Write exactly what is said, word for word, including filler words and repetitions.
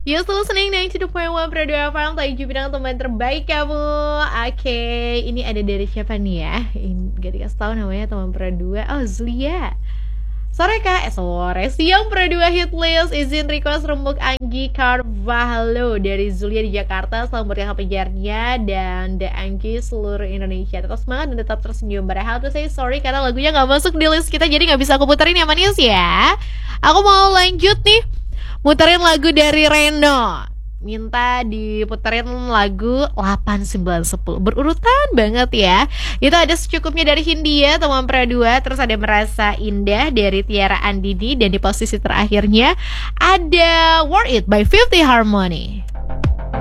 You're still listening to the point one Radio F M. Thank you bidang teman terbaik kamu. Oke, ini ada dari siapa nih ya? Ini gak dikasih tahu namanya teman Pro dua. Oh, Zulia. Sore kak, eh sore siang Pro dua hit list. Izin request rembuk Anggi Carvalho dari Zulia di Jakarta. Selamat berkah penjarnya dan The Anggi seluruh Indonesia. Tetap semangat dan tetap tersenyum. But I have to say sorry karena lagunya gak masuk di list kita, jadi gak bisa aku puterin ya manis ya. Aku mau lanjut nih, muterin lagu dari Reno. Minta diputerin lagu delapan, sembilan, sepuluh. Berurutan banget ya. Itu ada secukupnya dari Hindia, teman Pro dua. Terus ada Merasa Indah dari Tiara Andini. Dan di posisi terakhirnya ada Worth It by Fifty Harmony.